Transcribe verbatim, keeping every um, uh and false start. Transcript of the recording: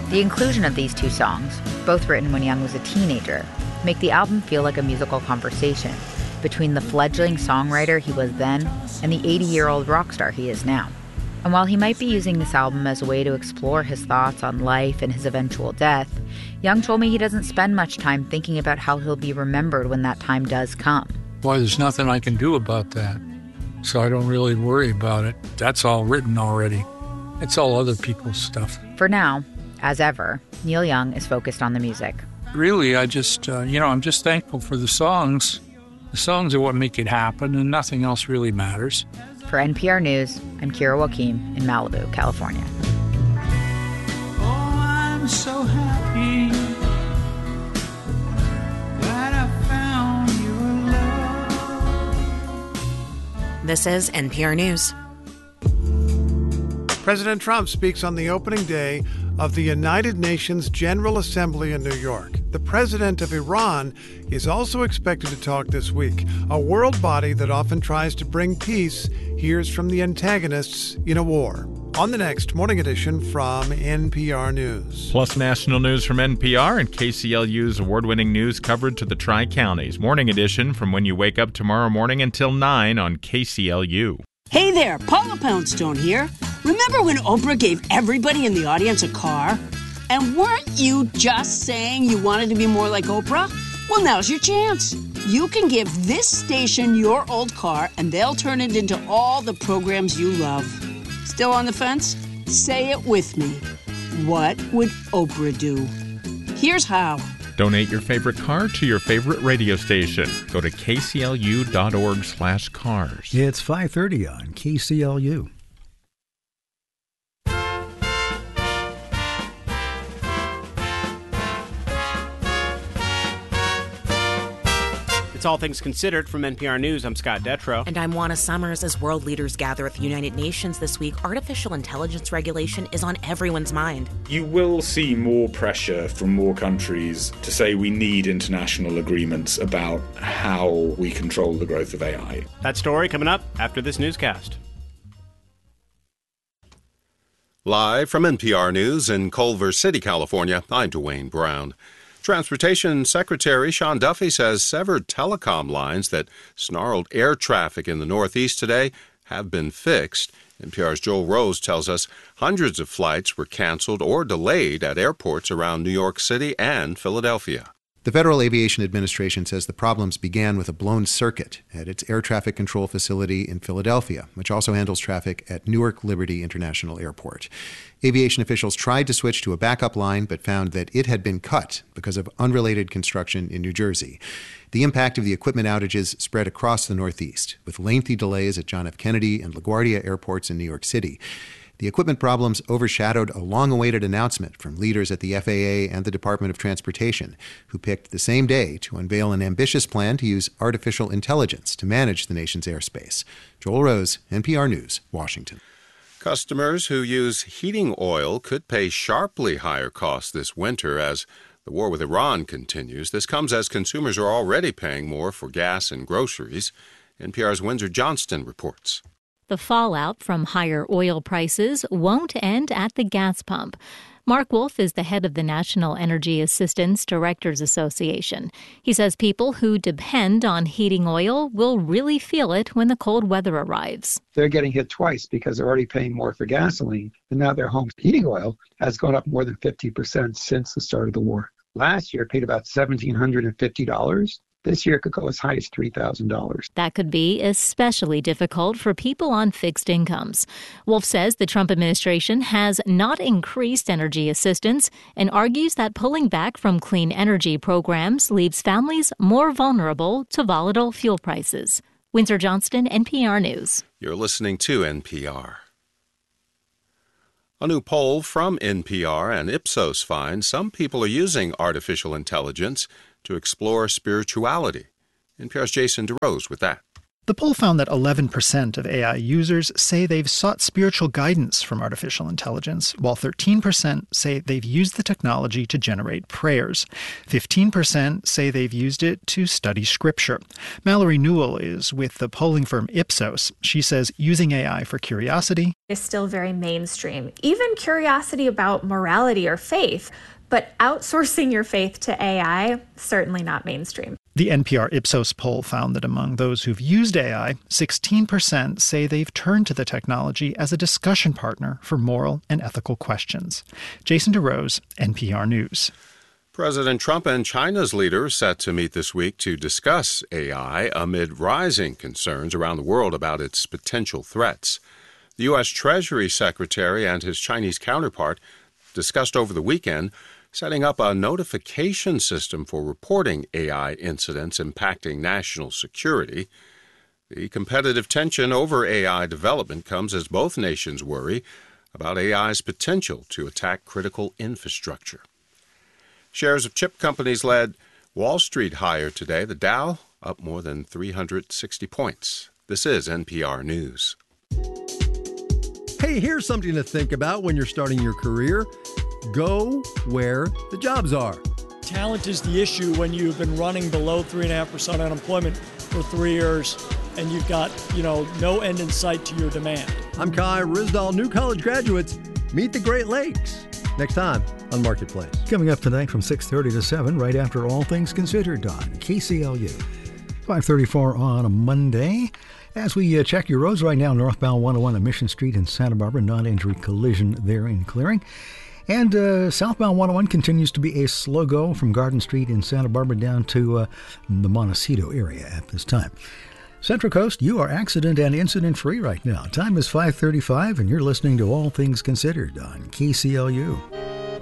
The inclusion of these two songs, both written when Young was a teenager, make the album feel like a musical conversation between the fledgling songwriter he was then and the eighty-year-old rock star he is now. And while he might be using this album as a way to explore his thoughts on life and his eventual death, Young told me he doesn't spend much time thinking about how he'll be remembered when that time does come. Boy, there's nothing I can do about that, so I don't really worry about it. That's all written already. It's all other people's stuff. For now, as ever, Neil Young is focused on the music. Really, I just, uh, you know, I'm just thankful for the songs. The songs are what make it happen, and nothing else really matters. For N P R News, I'm Kira Joaquim in Malibu, California. Oh, I'm so happy that I found your love. This is N P R News. President Trump speaks on the opening day of the United Nations General Assembly in New York. The president of Iran is also expected to talk this week. A world body that often tries to bring peace hears from the antagonists in a war. On the next Morning Edition from N P R News. Plus national news from N P R and K C L U's award-winning news coverage to the Tri-Counties. Morning Edition from when you wake up tomorrow morning until nine on K C L U. Hey there, Paula Poundstone here. Remember when Oprah gave everybody in the audience a car? And weren't you just saying you wanted to be more like Oprah? Well, now's your chance. You can give this station your old car, and they'll turn it into all the programs you love. Still on the fence? Say it with me. What would Oprah do? Here's how. Donate your favorite car to your favorite radio station. Go to k c l u dot org slash cars. It's five thirty on K C L U. It's All Things Considered from N P R News. I'm Scott Detrow. And I'm Juana Summers. As world leaders gather at the United Nations this week, artificial intelligence regulation is on everyone's mind. You will see more pressure from more countries to say we need international agreements about how we control the growth of A I. That story coming up after this newscast. Live from N P R News in Culver City, California, I'm Dwayne Brown. Transportation Secretary Sean Duffy says severed telecom lines that snarled air traffic in the Northeast today have been fixed. N P R's Joel Rose tells us hundreds of flights were canceled or delayed at airports around New York City and Philadelphia. The Federal Aviation Administration says the problems began with a blown circuit at its air traffic control facility in Philadelphia, which also handles traffic at Newark Liberty International Airport. Aviation officials tried to switch to a backup line, but found that it had been cut because of unrelated construction in New Jersey. The impact of the equipment outages spread across the Northeast, with lengthy delays at John F. Kennedy and LaGuardia airports in New York City. The equipment problems overshadowed a long-awaited announcement from leaders at the F A A and the Department of Transportation, who picked the same day to unveil an ambitious plan to use artificial intelligence to manage the nation's airspace. Joel Rose, N P R News, Washington. Customers who use heating oil could pay sharply higher costs this winter as the war with Iran continues. This comes as consumers are already paying more for gas and groceries. N P R's Windsor Johnston reports. The fallout from higher oil prices won't end at the gas pump. Mark Wolf is the head of the National Energy Assistance Directors Association. He says people who depend on heating oil will really feel it when the cold weather arrives. They're getting hit twice because they're already paying more for gasoline, and now their home heating oil has gone up more than fifty percent since the start of the war. Last year, it paid about one thousand seven hundred fifty dollars. This year, it could go as high as three thousand dollars. That could be especially difficult for people on fixed incomes. Wolf says the Trump administration has not increased energy assistance and argues that pulling back from clean energy programs leaves families more vulnerable to volatile fuel prices. Windsor Johnston, N P R News. You're listening to N P R. A new poll from N P R and Ipsos finds some people are using artificial intelligence to explore spirituality. N P R's Jason DeRose with that. The poll found that eleven percent of A I users say they've sought spiritual guidance from artificial intelligence, while thirteen percent say they've used the technology to generate prayers. fifteen percent say they've used it to study scripture. Mallory Newell is with the polling firm Ipsos. She says using A I for curiosity is still very mainstream. Even curiosity about morality or faith, but outsourcing your faith to A I, certainly not mainstream. The N P R Ipsos poll found that among those who've used A I, sixteen percent say they've turned to the technology as a discussion partner for moral and ethical questions. Jason DeRose, N P R News. President Trump and China's leaders set to meet this week to discuss A I amid rising concerns around the world about its potential threats. The U S. Treasury Secretary and his Chinese counterpart discussed over the weekend setting up a notification system for reporting A I incidents impacting national security. The competitive tension over A I development comes as both nations worry about A I's potential to attack critical infrastructure. Shares of chip companies led Wall Street higher today. The Dow up more than three hundred sixty points. This is N P R News. Hey, here's something to think about when you're starting your career. Go where the jobs are. Talent is the issue when you've been running below three point five percent unemployment for three years and you've got, you know, no end in sight to your demand. I'm Kai Rizdal. New college graduates, meet the Great Lakes. Next time on Marketplace. Coming up tonight from six thirty to seven, right after All Things Considered on K C L U. five thirty-four on a Monday. As we uh, check your roads right now, northbound one oh one at Mission Street in Santa Barbara, non-injury collision there in clearing. And uh, southbound one oh one continues to be a slow go from Garden Street in Santa Barbara down to uh, the Montecito area at this time. Central Coast, you are accident and incident free right now. Time is five thirty-five and you're listening to All Things Considered on K C L U.